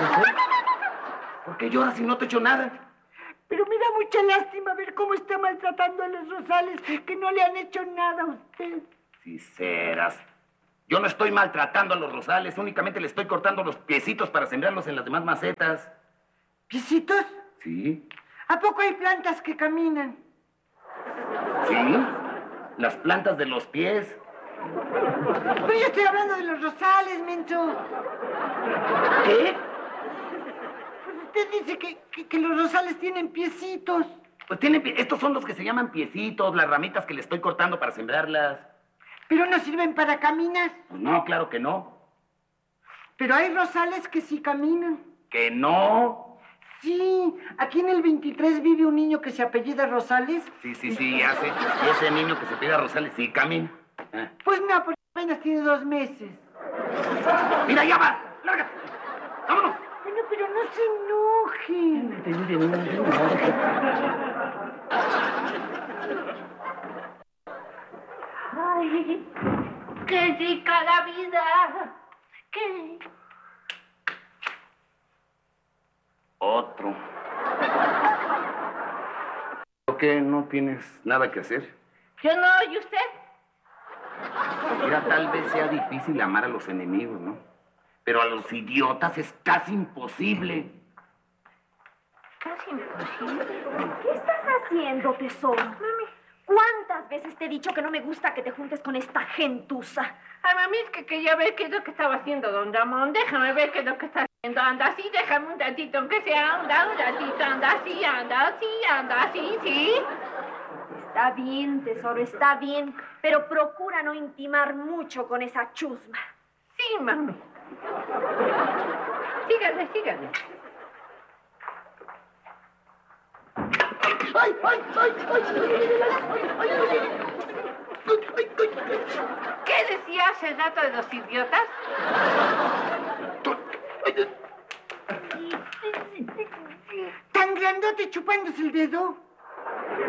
¿Por qué lloras si no te he hecho nada? Pero me da mucha lástima ver cómo está maltratando a los rosales, que no le han hecho nada a usted. Si serás. Yo no estoy maltratando a los rosales, únicamente le estoy cortando los piecitos para sembrarlos en las demás macetas. ¿Piecitos? Sí. ¿A poco hay plantas que caminan? Sí. Las plantas de los pies. Pero yo estoy hablando de los rosales, menso. ¿Qué? Pues usted dice que los rosales tienen piecitos. Pues tienen estos son los que se llaman piecitos, las ramitas que le estoy cortando para sembrarlas. ¿Pero no sirven para caminar? Pues no, claro que no. Pero hay rosales que sí caminan. ¿Que no? Sí, aquí en el 23 vive un niño que se apellida Rosales. Sí, ya sé. Y ese niño que se pide a Rosales, sí, camina. Pues no, porque apenas tiene 2 meses. Mira, ya va. Lárgate. Vámonos. Bueno, pero no se enoje. Ay, qué rica la vida. ¿Qué? Otro. ¿Por qué no tienes nada que hacer? Yo no, ¿y usted? Mira, tal vez sea difícil amar a los enemigos, ¿no? Pero a los idiotas es casi imposible. Casi imposible. ¿Qué estás haciendo, tesoro? Mami, ¿cuántas veces te he dicho que no me gusta que te juntes con esta gentuza? Ay, mami, es que quería ver qué es lo que estaba haciendo don Ramón. Déjame ver qué es lo que está haciendo. Anda así, déjame un ratito, aunque sea. Anda un ratito, anda así, anda así, sí. Está bien, tesoro, está bien. Pero procura no intimar mucho con esa chusma. Sí, mami. Sígale. ¿Qué decía hace rato de los idiotas? Tan grandote chupándose el dedo.